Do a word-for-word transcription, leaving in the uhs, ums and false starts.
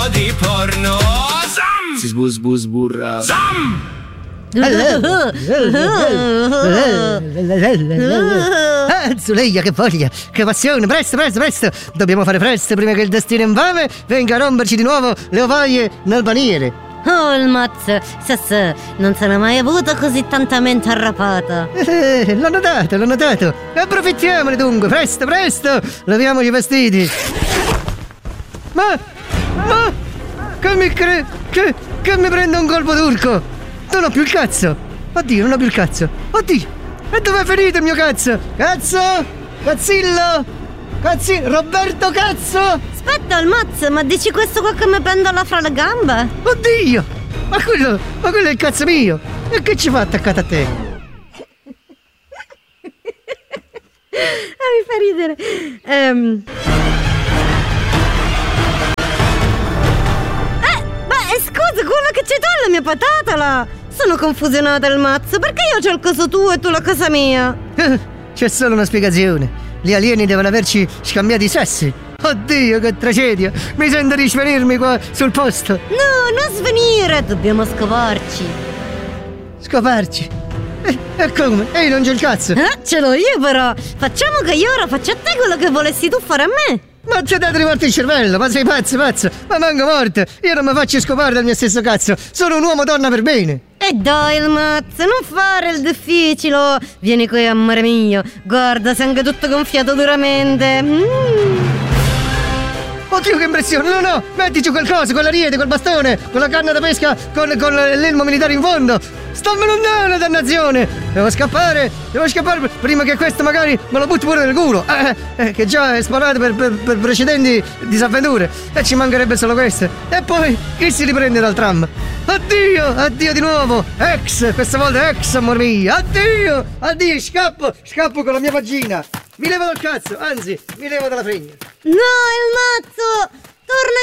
di porno. Sam! Si sbus bus burra. Sam! Ah, Zuleia, che voglia, che passione, presto, presto, presto. Dobbiamo fare presto prima che il destino infame venga a romperci di nuovo le ovaie nel paniere. Oh, il mazzo, Sassà, non se n'è mai avuto così tanta mente arrapata. Eh, l'ho notato, l'ho notato. Approfittiamone dunque, presto, presto. Laviamoci i vestiti. Ma, ma, che mi cre... che, che mi prendo un colpo turco. Non ho più il cazzo. Oddio, non ho più il cazzo. Oddio, e dov'è finito il mio cazzo? Cazzo? Cazzillo? Cazzi, Roberto Cazzo? Aspetta, il mazzo, ma dici questo qua che mi pendola fra le gambe? Oddio! Ma quello, ma quello è il cazzo mio! E che ci fa attaccato a te? Ah, mi fa ridere. Ehm... Eh, beh, scusa, quello che c'è tu è la mia patatola! Sono confusionata il mazzo, perché io c'ho il coso tuo e tu la cosa mia? C'è solo una spiegazione. Gli alieni devono averci scambiati i sessi. Oddio, che tragedia! Mi sento di svenirmi qua sul posto. No, non svenire, dobbiamo scoparci. Scoparci? E, e come? Ehi, non c'è il cazzo! Eh, ce l'ho io però! Facciamo che io ora faccio a te quello che volessi tu fare a me! Ma ti ha dato di morte il cervello, ma sei pazzo, pazzo! Ma manco morto! Io non mi faccio scopare dal mio stesso cazzo! Sono un uomo donna per bene! E dai, il mazzo, non fare il difficile! Vieni qui, amore mio! Guarda, sei anche tutto gonfiato duramente! Mm. Oddio, che impressione! No, no! Mettici qualcosa, con l'ariete, col bastone, con la canna da pesca, con, con l'elmo militare in fondo! Stammi lontano, dannazione! Devo scappare! Devo scappare prima che questo magari me lo butti pure nel culo! Eh, eh, che già è sparato per, per, per precedenti disavventure! E ci mancherebbe solo questo! E poi, chi si riprende dal tram? Addio! Addio di nuovo! Ex! Questa volta ex, amor mio! Addio! Addio! Scappo! Scappo con la mia vagina! Mi levo dal cazzo! Anzi, mi levo dalla fregna! No, il mazzo! Torna